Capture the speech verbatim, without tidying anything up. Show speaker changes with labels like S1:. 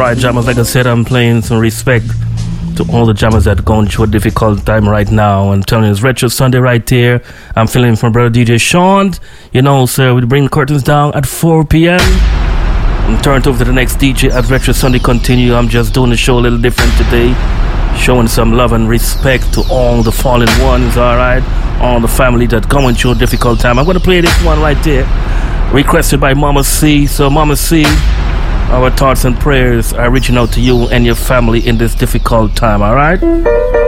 S1: right, jammers, like I said, I'm playing some respect to all the jammers that are going through a difficult time right now. And telling you, it's Retro Sunday right here. I'm filling for brother D J Sean. You know, sir, we bring the curtains down at four p.m. and turn it over to the next D J as Retro Sunday continue. I'm just doing the show a little different today, showing some love and respect to all the fallen ones, alright? All the family that going through a difficult time. I'm going to play this one right there, requested by Mama C. So Mama C, our thoughts and prayers are reaching out to you and your family in this difficult time, alright?